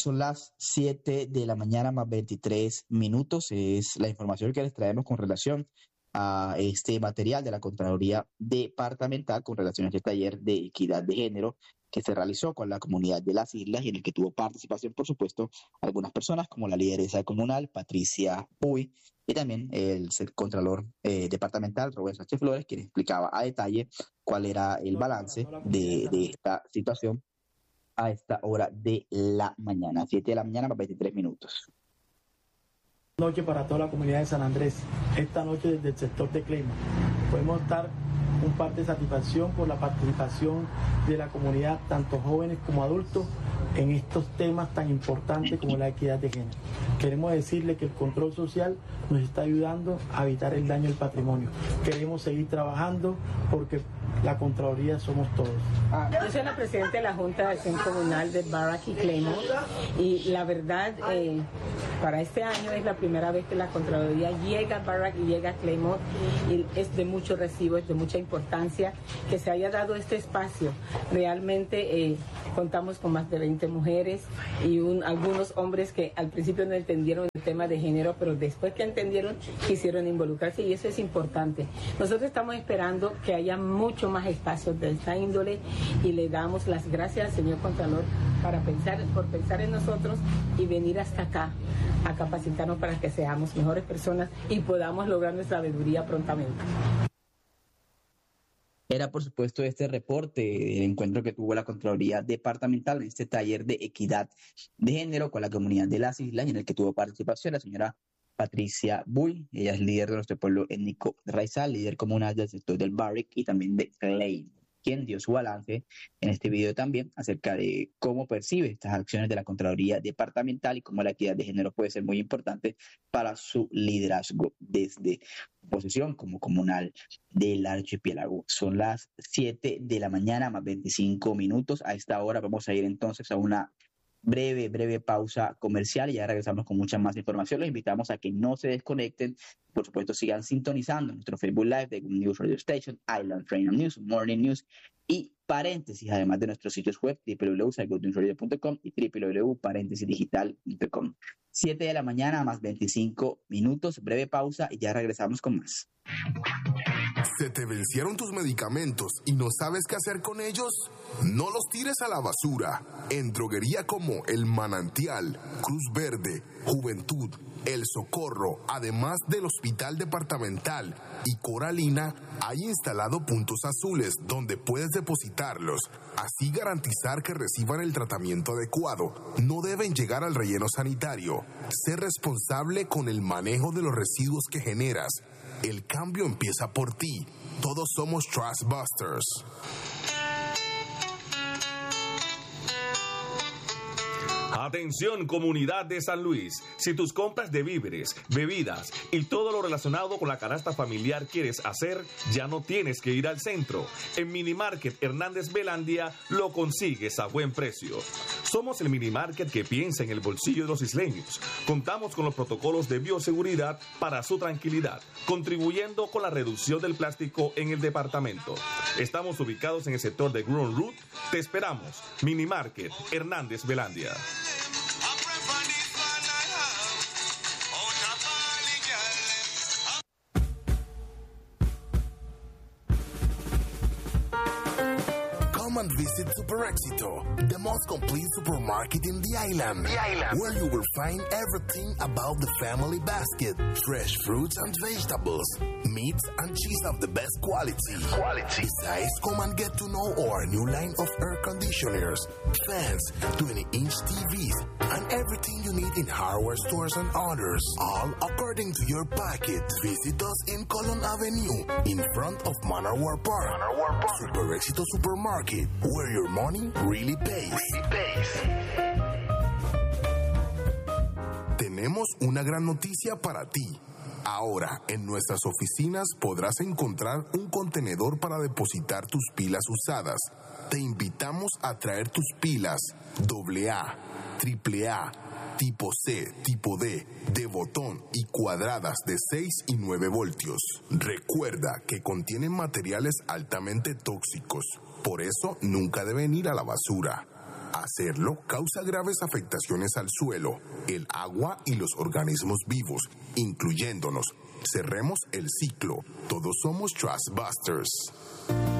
Son las 7 de la mañana más 23 minutos. Es la información que les traemos con relación a este material de la Contraloría Departamental con relación a este taller de equidad de género que se realizó con la comunidad de las islas y en el que tuvo participación, por supuesto, algunas personas como la lideresa comunal, Patricia Puy, y también el Contralor Departamental, Rubén Sánchez Flores, quien explicaba a detalle cuál era el balance de esta situación a esta hora de la mañana, 7 de la mañana más 23 minutos. Noche para toda la comunidad de San Andrés, esta noche desde el sector de Claymore. Podemos dar un parte de satisfacción por la participación de la comunidad, tanto jóvenes como adultos, en estos temas tan importantes como la equidad de género. Queremos decirle que el control social nos está ayudando a evitar el daño al patrimonio. Queremos seguir trabajando porque la Contraloría somos todos. Yo soy la presidenta de la Junta de Acción Comunal de Barrack y Claymore y la verdad, para este año es la primera vez que la Contraloría llega a Barrack y llega a Claymore y es de mucho recibo, es de mucha importancia que se haya dado este espacio. Realmente contamos con más de 20 mujeres y algunos hombres que al principio no entendieron el tema de género, pero después que entendieron quisieron involucrarse y eso es importante. Nosotros estamos esperando que haya mucho más espacios de esta índole y le damos las gracias al señor Contralor por pensar en nosotros y venir hasta acá a capacitarnos para que seamos mejores personas y podamos lograr nuestra sabiduría prontamente. Era, por supuesto, este reporte del encuentro que tuvo la Contraloría Departamental en este taller de equidad de género con la comunidad de las islas, en el que tuvo participación la señora Patricia Buy. Ella es líder de nuestro pueblo étnico raizal, líder comunal del sector del Barrick y también de Clay, quien dio su balance en este video también acerca de cómo percibe estas acciones de la Contraloría Departamental y cómo la equidad de género puede ser muy importante para su liderazgo desde posición como comunal del archipiélago. Son las 7 de la mañana más 25 minutos. A esta hora vamos a ir entonces a una breve pausa comercial y ya regresamos con mucha más información. Los invitamos a que no se desconecten. Por supuesto, sigan sintonizando nuestro Facebook Live de Good News Radio Station, Island Freedom News, Morning News y Paréntesis, además de nuestros sitios web www.goodnewsradio.com y www.paréntesisdigital.com. 7 de la mañana más 25 minutos, breve pausa y ya regresamos con más. ¿Se te vencieron tus medicamentos y no sabes qué hacer con ellos? No los tires a la basura. En droguería como El Manantial, Cruz Verde, Juventud, El Socorro, además del Hospital Departamental y Coralina, hay instalado puntos azules donde puedes depositarlos, así garantizar que reciban el tratamiento adecuado. No deben llegar al relleno sanitario. Sé responsable con el manejo de los residuos que generas. El cambio empieza por ti. Todos somos Trustbusters. Atención, comunidad de San Luis. Si tus compras de víveres, bebidas y todo lo relacionado con la canasta familiar quieres hacer, ya no tienes que ir al centro. En Minimarket Hernández Belandia lo consigues a buen precio. Somos el Minimarket que piensa en el bolsillo de los isleños. Contamos con los protocolos de bioseguridad para su tranquilidad, contribuyendo con la reducción del plástico en el departamento. Estamos ubicados en el sector de Gruen Route. Te esperamos. Minimarket Hernández Belandia. Come and visit Super Éxito, the most complete supermarket in the island, where you will find everything about the family basket, fresh fruits and vegetables, meats and cheese of the best quality. Besides, come and get to know our new line of air conditioners, fans, 20-inch TVs, and everything you need in hardware stores and others, all according to your packet. Visit us in Colon Avenue, in front of Manor War Park. Super Éxito Supermarket, where your money really pays. Tenemos una gran noticia para ti. Ahora, en nuestras oficinas podrás encontrar un contenedor para depositar tus pilas usadas. Te invitamos a traer tus pilas AA, AAA, tipo C, tipo D, de botón y cuadradas de 6 y 9 voltios. Recuerda que contienen materiales altamente tóxicos, por eso nunca deben ir a la basura. Hacerlo causa graves afectaciones al suelo, el agua y los organismos vivos, incluyéndonos. Cerremos el ciclo. Todos somos Trashbusters.